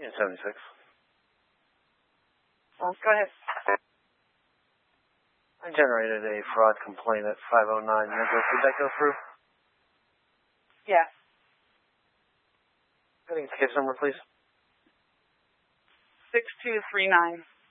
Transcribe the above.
Yeah, 76. Well, go ahead. I generated a fraud complaint at 509. Did that go through? Yeah. I think it's case number, please. 6239.